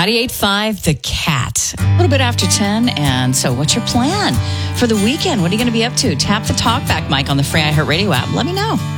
98.5 The Cat. A little bit after 10. And so what's your plan for the weekend? What are you going to be up to? Tap the talkback mic on the free iHeartRadio app. Let me know.